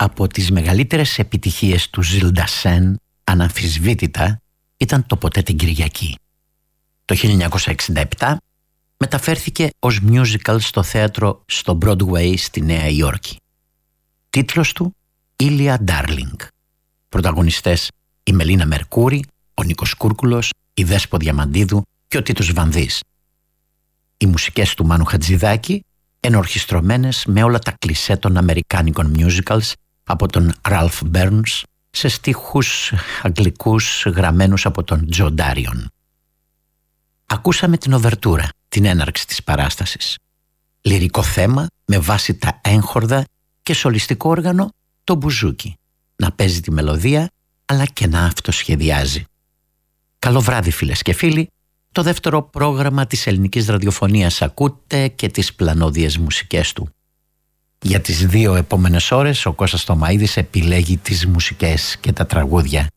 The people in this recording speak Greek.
από τις μεγαλύτερες επιτυχίες του Ζιλ Ντασέν, αναμφισβήτητα, ήταν το «Ποτέ την Κυριακή». Το 1967 μεταφέρθηκε ως musical στο θέατρο στο Broadway στη Νέα Υόρκη. Τίτλος του «Ήλια Ντάρλινγκ». Πρωταγωνιστές η Μελίνα Μερκούρη, ο Νίκος Κούρκουλος, η Δέσπο Διαμαντίδου και ο Τίτος Βανδής. Οι μουσικές του Μάνου Χατζηδάκη ενορχιστρωμένες με όλα τα κλισέ των αμερικάνικων musicals από τον Ραλφ Μπέρνς σε στίχους αγγλικούς γραμμένους από τον Τζο Ντάριον. Ακούσαμε την οβερτούρα, την έναρξη της παράστασης. Λυρικό θέμα με βάση τα έγχορδα και σολιστικό όργανο το μπουζούκι να παίζει τη μελωδία αλλά και να αυτοσχεδιάζει. Καλό βράδυ φίλες και φίλοι. Το δεύτερο πρόγραμμα της ελληνικής ραδιοφωνίας ακούτε και τις πλανόδιες μουσικές του. Για τις 2 επόμενες ώρες ο Κώστας Τομαΐδης επιλέγει τις μουσικές και τα τραγούδια